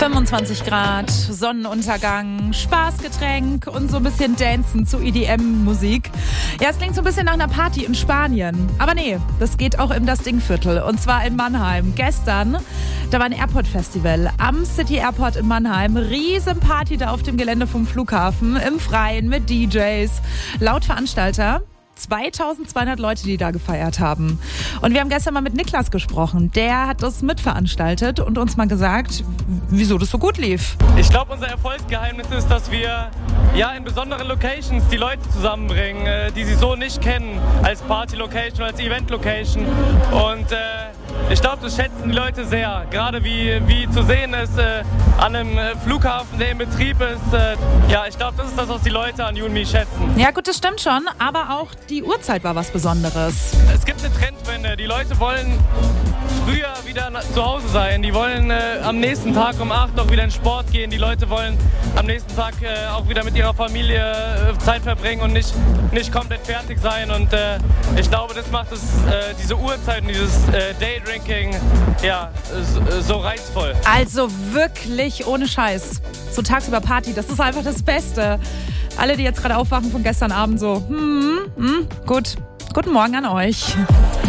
25 Grad, Sonnenuntergang, Spaßgetränk und so ein bisschen Dancen zu EDM-Musik. Ja, es klingt so ein bisschen nach einer Party in Spanien. Aber nee, das geht auch im Das Ding-Viertel. Und zwar in Mannheim. Gestern, da war ein Airport-Festival am City Airport in Mannheim. Riesenparty da auf dem Gelände vom Flughafen, im Freien mit DJs. Laut Veranstalter 2200 Leute, die da gefeiert haben. Und wir haben gestern mal mit Niklas gesprochen. Der hat das mitveranstaltet und uns mal gesagt, wieso das so gut lief. Ich glaube, unser Erfolgsgeheimnis ist, dass wir in besonderen Locations die Leute zusammenbringen, die sie so nicht kennen, als Party-Location, als Event-Location. Und ich glaube, das schätzen die Leute sehr. Gerade wie zu sehen ist an einem Flughafen, der in Betrieb ist. Ich glaube, das ist das, was die Leute an You and Me schätzen. Ja gut, das stimmt schon, aber auch die Uhrzeit war was Besonderes. Es gibt eine Trendwende. Die Leute wollen früher wieder zu Hause sein. Die wollen am nächsten Tag um 8 noch wieder in Sport gehen. Die Leute wollen am nächsten Tag auch wieder mit ihrer Familie Zeit verbringen und nicht komplett fertig sein. Und ich glaube, das macht diese Uhrzeit und dieses Daydrinking so reizvoll. Also wirklich ohne Scheiß. So tagsüber Party, das ist einfach das Beste. Alle, die jetzt gerade aufwachen von gestern Abend so, gut. Guten Morgen an euch.